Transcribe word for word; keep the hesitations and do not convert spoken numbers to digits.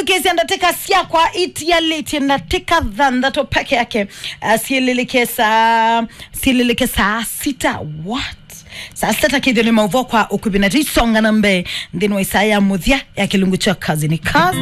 Muthukizi andateka siya kwa iti ya liti andateka dhanda to peke yake. Uh, Sieleleke saa Sieleleke saa sita. What? Saa sita kidyo ni mauvo kwa ukubinati songa nambe. Ndinu isaya mudhia ya kilungu cha kazi ni kazi.